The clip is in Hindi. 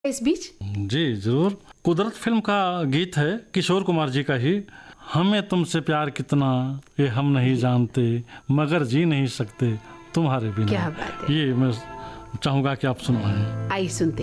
इस बीच जी जरूर। कुदरत फिल्म का गीत है किशोर कुमार जी का ही। हमें तुमसे प्यार कितना ये हम नहीं जानते, मगर जी नहीं सकते तुम्हारे बिना। क्या बात है। ये मैं चाहूंगा कि आप सुनवाएं। आई सुनते